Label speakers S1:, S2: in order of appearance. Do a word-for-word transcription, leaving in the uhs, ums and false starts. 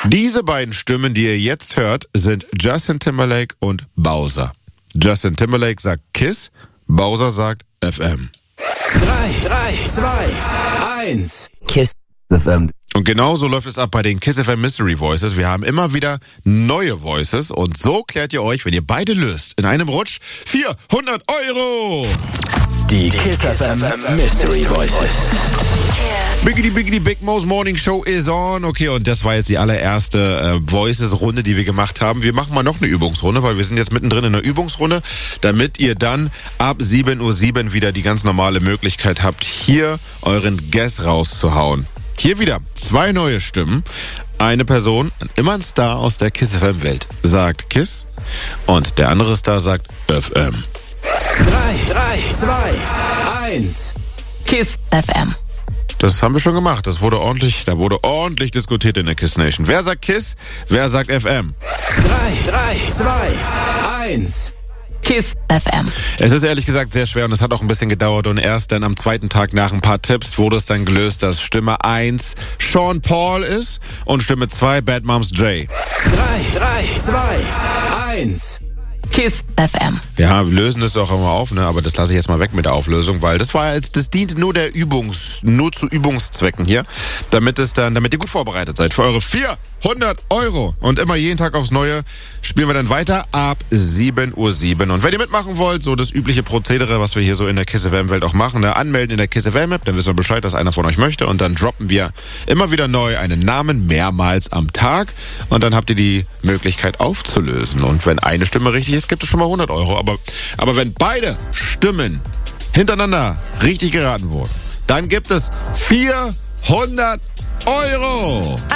S1: Diese beiden Stimmen, die ihr jetzt hört, sind Justin Timberlake und Bowser. Justin Timberlake sagt Kiss, Bowser sagt F M.
S2: drei, drei, zwei, eins.
S3: Kiss F M.
S1: Und genauso läuft es ab bei den Kiss F M Mystery Voices. Wir haben immer wieder neue Voices und so klärt ihr euch, wenn ihr beide löst, in einem Rutsch vierhundert Euro.
S2: Die Kiss F M Mystery Voices.
S1: Biggity Biggity Big Mo's Morning Show is on. Okay, und das war jetzt die allererste äh, Voices-Runde, die wir gemacht haben. Wir machen mal noch eine Übungsrunde, weil wir sind jetzt mittendrin in einer Übungsrunde, damit ihr dann ab sieben Uhr sieben wieder die ganz normale Möglichkeit habt, hier euren Guess rauszuhauen. Hier wieder zwei neue Stimmen. Eine Person, immer ein Star aus der Kiss F M-Welt, sagt Kiss und der andere Star sagt F M.
S2: drei, drei, zwei, eins. Kiss
S3: F M.
S1: Das haben wir schon gemacht. Das wurde ordentlich, da wurde ordentlich diskutiert in der Kiss Nation. Wer sagt Kiss? Wer sagt F M?
S2: drei, drei, zwei, eins. Kiss
S3: F M.
S1: Es ist ehrlich gesagt sehr schwer und es hat auch ein bisschen gedauert und erst dann am zweiten Tag nach ein paar Tipps wurde es dann gelöst, dass Stimme eins Sean Paul ist und Stimme zwei Bad Moms J.
S2: drei, drei, zwei, eins. Kiss
S3: F M.
S1: Ja, wir lösen das auch immer auf, ne? Aber das lasse ich jetzt mal weg mit der Auflösung, weil das war jetzt, das dient nur der Übungs, nur zu Übungszwecken hier, damit es dann, damit ihr gut vorbereitet seid für eure vierhundert Euro. Und immer jeden Tag aufs Neue spielen wir dann weiter ab sieben Uhr sieben. Und wenn ihr mitmachen wollt, so das übliche Prozedere, was wir hier so in der Kiss F M Welt auch machen, ne? Anmelden in der Kiss F M App, dann wissen wir Bescheid, dass einer von euch möchte und dann droppen wir immer wieder neu einen Namen mehrmals am Tag und dann habt ihr die Möglichkeit aufzulösen. Und wenn eine Stimme richtig ist, gibt es schon mal hundert Euro. Aber, aber wenn beide Stimmen hintereinander richtig geraten wurden, dann gibt es vierhundert Euro.